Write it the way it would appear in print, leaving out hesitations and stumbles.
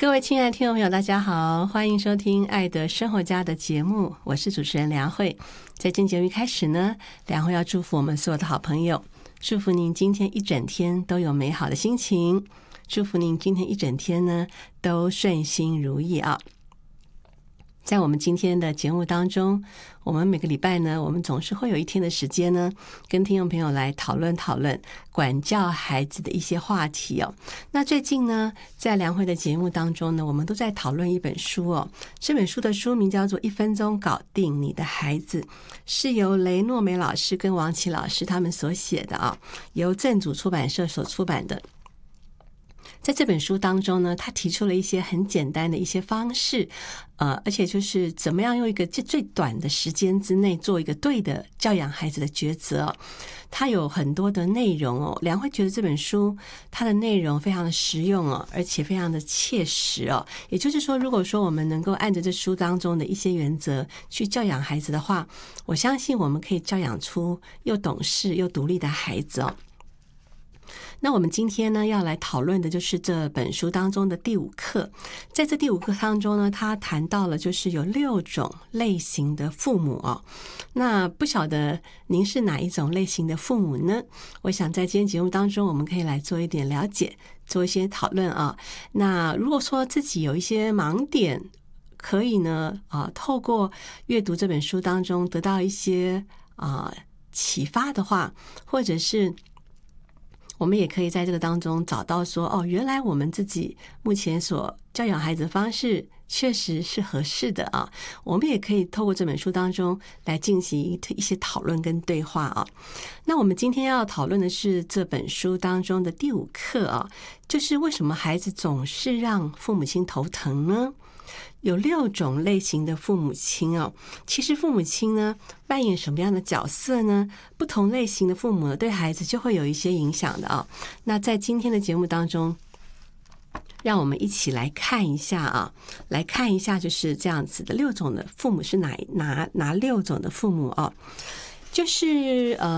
各位亲爱的听众朋友，大家好，欢迎收听《爱的生活家》的节目，我是主持人梁慧。在今天节目一开始呢，梁慧要祝福我们所有的好朋友，祝福您今天一整天都有美好的心情，祝福您今天一整天呢都顺心如意啊。在我们今天的节目当中，我们每个礼拜呢，我们总是会有一天的时间呢，跟听众朋友来讨论管教孩子的一些话题哦。那最近呢，在梁慧的节目当中呢，我们都在讨论一本书哦。这本书的书名叫做《1分钟搞定你的孩子》，是由雷诺梅老师跟王琦老师他们所写的啊，由正祖出版社所出版的。在这本书当中呢，他提出了一些很简单的一些方式，而且就是怎么样用一个最短的时间之内做一个对的教养孩子的抉择。它有很多的内容哦，梁慧觉得这本书它的内容非常的实用哦，而且非常的切实哦。也就是说，如果说我们能够按着这书当中的一些原则去教养孩子的话，我相信我们可以教养出又懂事又独立的孩子哦。那我们今天呢要来讨论的就是这本书当中的第5课。在这第5课当中呢，他谈到了就是有6种类型的父母哦。那不晓得您是哪一种类型的父母呢？我想在今天节目当中我们可以来做一点了解，做一些讨论啊。那如果说自己有一些盲点，可以呢透过阅读这本书当中得到一些启发的话，或者是我们也可以在这个当中找到说，原来我们自己目前所教养孩子的方式确实是合适的啊。我们也可以透过这本书当中来进行一些讨论跟对话啊。那我们今天要讨论的是这本书当中的第5课啊，就是为什么孩子总是让父母亲头疼呢？有6种类型的父母亲哦。其实父母亲呢扮演什么样的角色呢？不同类型的父母呢对孩子就会有一些影响的啊。那在今天的节目当中，让我们一起来看一下啊，来看一下就是这样子的6种的父母是哪6种的父母啊？就是